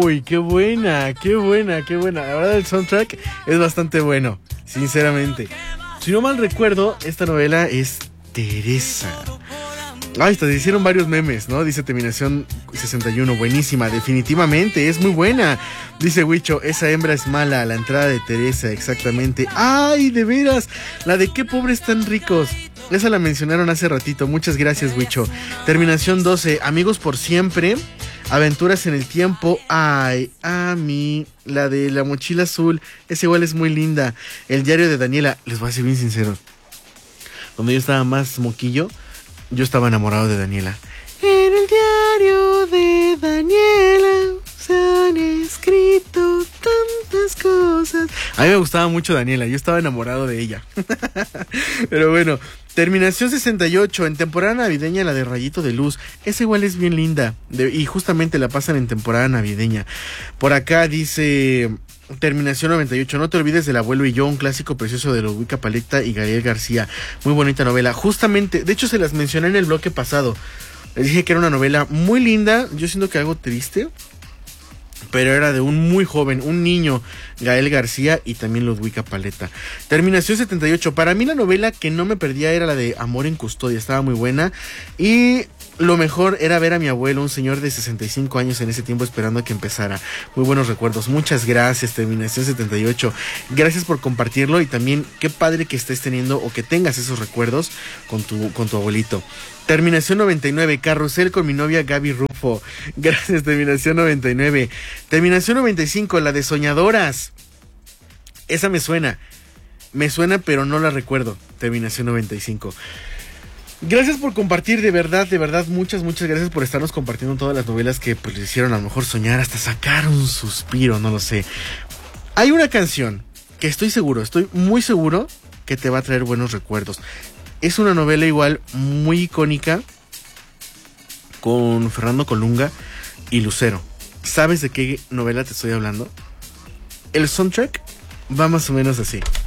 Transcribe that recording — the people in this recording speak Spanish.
Uy, qué buena, qué buena, qué buena. La verdad el soundtrack es bastante bueno, sinceramente. Si no mal recuerdo, esta novela es Teresa. Ay, hasta se hicieron varios memes, ¿no? Dice Terminación 61, buenísima, definitivamente, es muy buena. Dice Huicho, esa hembra es mala, la entrada de Teresa, exactamente. Ay, de veras, la de qué pobres tan ricos. Esa la mencionaron hace ratito, muchas gracias, Huicho. Terminación 12, amigos por siempre, aventuras en el tiempo. Ay, a mí, la de la mochila azul, esa igual es muy linda. El diario de Daniela, les voy a ser bien sinceros. Cuando yo estaba más moquillo, yo estaba enamorado de Daniela. En el diario de Daniela se han escrito tantas cosas. A mí me gustaba mucho Daniela, yo estaba enamorado de ella. Pero bueno, Terminación 68, en temporada navideña, la de Rayito de Luz. Esa igual es bien linda, y justamente la pasan en temporada navideña. Por acá dice... Terminación 98, no te olvides del abuelo y yo, un clásico precioso de Ludwika Paleta y Gabriel García. Muy bonita novela. Justamente, de hecho se las mencioné en el bloque pasado. Les dije que era una novela muy linda. Yo siento que algo triste, pero era de un muy joven, un niño, Gael García y también Ludwika Paleta. Terminación 78, para mí la novela que no me perdía era la de Amor en Custodia, estaba muy buena. Y lo mejor era ver a mi abuelo, un señor de 65 años en ese tiempo, esperando a que empezara. Muy buenos recuerdos. Muchas gracias, Terminación 78. Gracias por compartirlo y también qué padre que estés teniendo o que tengas esos recuerdos con tu abuelito. Terminación 99, Carrusel con mi novia Gaby Rufo. Gracias, Terminación 99. Terminación 95, la de Soñadoras. Esa me suena, pero no la recuerdo. Terminación 95. Gracias por compartir, de verdad, muchas gracias por estarnos compartiendo todas las novelas que pues le hicieron a lo mejor soñar, hasta sacar un suspiro, no lo sé. Hay una canción que estoy muy seguro que te va a traer buenos recuerdos. Es una novela igual muy icónica con Fernando Colunga y Lucero. ¿Sabes de qué novela te estoy hablando? El soundtrack va más o menos así.